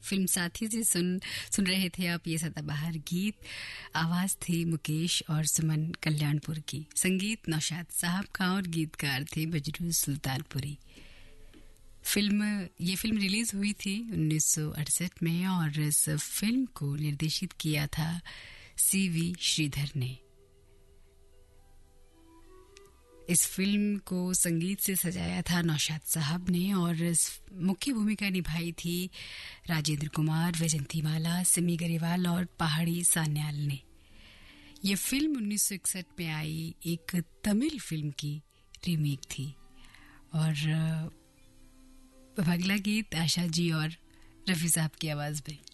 Film साथी से सुन रहे थे आप ये सदाबहार गीत। आवाज थी मुकेश और सुमन कल्याणपुर की, संगीत नौशाद साहब का और गीतकार थे बजरू सुल्तानपुरी। ये फिल्म रिलीज हुई थी 1968 में और इस फिल्म को निर्देशित किया था CV श्रीधर ने। इस फिल्म को संगीत से सजाया था नौशाद साहब ने और इस मुख्य भूमिका निभाई थी राजेंद्र कुमार, वैजंतीमाला, सिमी गरेवाल और पहाड़ी सान्याल ने। यह फिल्म 1961 में आई एक तमिल फिल्म की रीमेक थी। और अगला गीत आशा जी और रफी साहब की आवाज में।